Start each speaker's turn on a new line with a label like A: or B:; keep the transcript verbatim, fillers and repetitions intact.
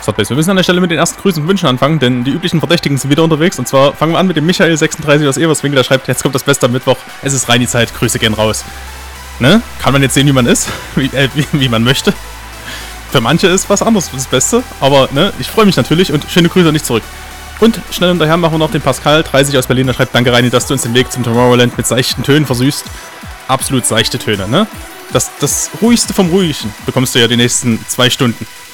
A: Stadtbase. Wir müssen an der Stelle mit den ersten Grüßen und Wünschen anfangen, denn die üblichen Verdächtigen sind wieder unterwegs. Und zwar fangen wir an mit dem Michael sechsunddreißig aus Everswinkel, der schreibt, jetzt kommt das Beste am Mittwoch, es ist rein die Zeit, Grüße gehen raus. Ne? Kann man jetzt sehen, wie man ist, wie, äh, wie, wie man möchte. Für manche ist was anderes das Beste, aber ne, ich freue mich natürlich und schöne Grüße nicht zurück. Und schnell hinterher machen wir noch den Pascal, dreißig aus Berlin, der schreibt, danke Reini, dass du uns den Weg zum Tomorrowland mit seichten Tönen versüßt. Absolut seichte Töne, ne? Das, das Ruhigste vom Ruhigen bekommst du ja die nächsten zwei Stunden.